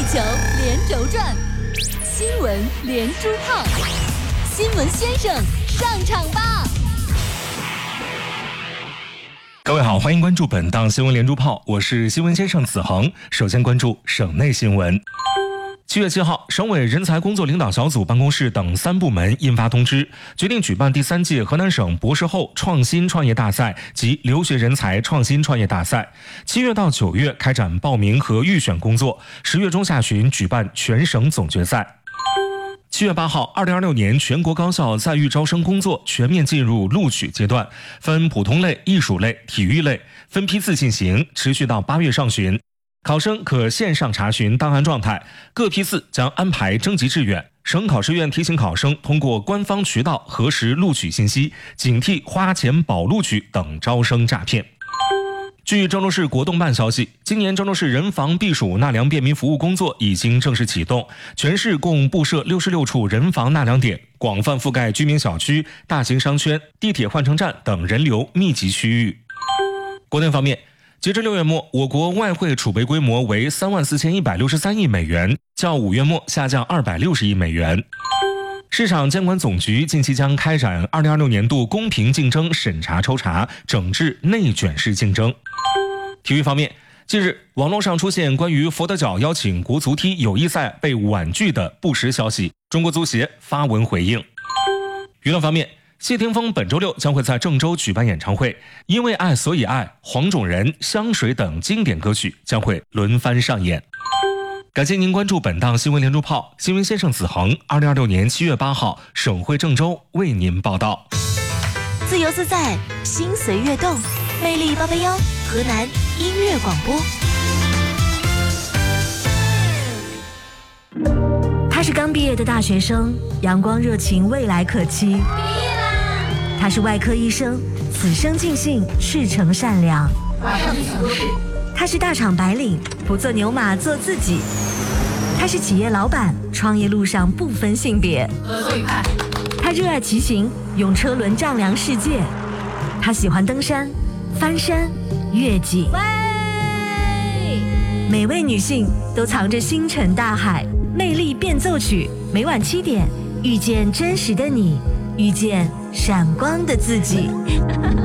地球连轴转，新闻连珠炮，新闻先生上场吧！ 各位好，欢迎关注本档新闻连珠炮，我是新闻先生子恒。首先关注省内新闻。7月7号，省委人才工作领导小组办公室等3部门印发通知，决定举办第3届河南省博士后创新创业大赛及留学人才创新创业大赛。7月到9月开展报名和预选工作，10月中下旬举办全省总决赛。7月8号，2026年全国高校在豫招生工作全面进入录取阶段，分普通类、艺术类、体育类，分批次进行，持续到8月上旬。考生可线上查询档案状态，各批次将安排征集志愿。省考试院提醒考生通过官方渠道核实录取信息，警惕花钱保录取等招生诈骗。据郑州市国动办消息，今年郑州市人防避暑纳凉便民服务工作已经正式启动，全市共布设66处人防纳凉点，广泛覆盖居民小区、大型商圈、地铁换乘站等人流密集区域。国内方面，截至6月末，我国外汇储备规模为34163亿美元，较5月末下降260亿美元。市场监管总局近期将开展2026年度公平竞争审查抽查，整治内卷式竞争。体育方面，近日网络上出现关于佛得角邀请国足踢友谊赛被婉拒的不实消息，中国足协发文回应。娱乐方面，谢霆锋本周6将会在郑州举办演唱会，因为爱所以爱、黄种人、香水等经典歌曲将会轮番上演。感谢您关注本档新闻连珠炮，新闻先生子恒，2026年7月8号，省会郑州为您报道。 自由自在，心随悦动，魅力881，河南音乐广播。 他是刚毕业的大学生，阳光热情，未来可期。毕业啦！他是外科医生，此生尽兴，赤诚善良。马上进行故事。他是大厂白领，不做牛马，做自己。他是企业老板，创业路上不分性别。合作愉快。他热爱骑行，用车轮丈量世界。他喜欢登山、翻山、越岭。每位女性都藏着星辰大海。魅力变奏曲，每晚7点，遇见真实的你，遇见闪光的自己。